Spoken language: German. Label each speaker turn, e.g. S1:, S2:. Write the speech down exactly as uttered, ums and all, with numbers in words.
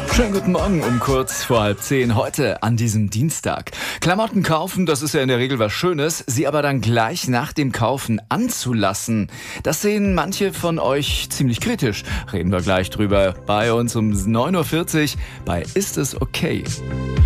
S1: Schönen guten Morgen um kurz vor halb zehn heute an diesem Dienstag. Klamotten kaufen, das ist ja in der Regel was Schönes, sie aber dann gleich nach dem Kaufen anzulassen. Das sehen manche von euch ziemlich kritisch. Reden wir gleich drüber bei uns um neun Uhr vierzig bei Ist es okay?